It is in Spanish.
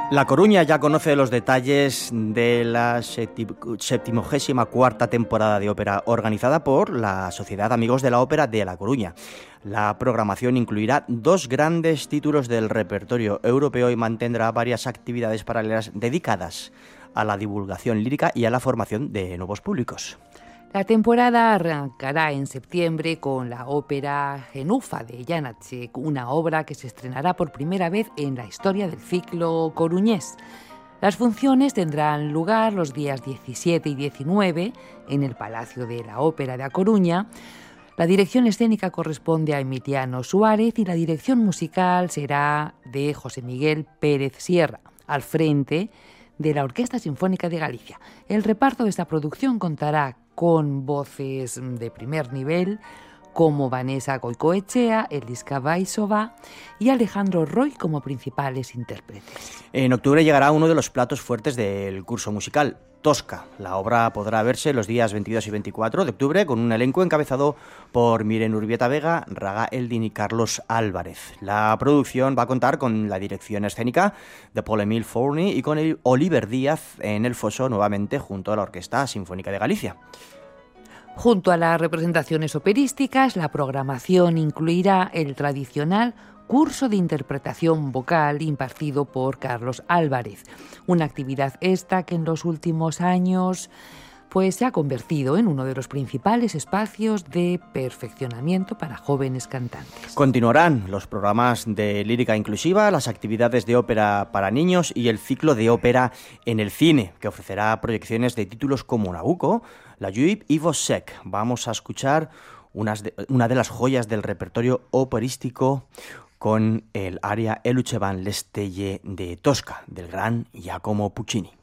La Coruña ya conoce los detalles de la 74ª temporada de ópera organizada por la Sociedad Amigos de la Ópera de La Coruña. La programación incluirá 2 grandes títulos del repertorio europeo y mantendrá varias actividades paralelas dedicadas a la divulgación lírica y a la formación de nuevos públicos. La temporada arrancará en septiembre con la ópera Genufa de Janáček, una obra que se estrenará por primera vez en la historia del ciclo coruñés. Las funciones tendrán lugar los días 17 y 19 en el Palacio de la Ópera de A Coruña. La dirección escénica corresponde a Emiliano Suárez y la dirección musical será de José Miguel Pérez Sierra, al frente de la Orquesta Sinfónica de Galicia. El reparto de esta producción contará con voces de primer nivel como Vanessa Goicoechea, Eliska Vaisova y Alejandro Roy como principales intérpretes. En octubre llegará uno de los platos fuertes del curso musical, Tosca. La obra podrá verse los días 22 y 24 de octubre con un elenco encabezado por Miren Urbieta Vega, Raga Eldin y Carlos Álvarez. La producción va a contar con la dirección escénica de Paul-Émile Fourny y con Oliver Díaz en el foso nuevamente junto a la Orquesta Sinfónica de Galicia. Junto a las representaciones operísticas, la programación incluirá el tradicional curso de interpretación vocal impartido por Carlos Álvarez, una actividad esta que en los últimos años se ha convertido en uno de los principales espacios de perfeccionamiento para jóvenes cantantes. Continuarán los programas de lírica inclusiva, las actividades de ópera para niños y el ciclo de ópera en el cine, que ofrecerá proyecciones de títulos como Nabucco, La Juive y Wozzeck. Vamos a escuchar una de las joyas del repertorio operístico con el aria E luce van le stelle de Tosca, del gran Giacomo Puccini.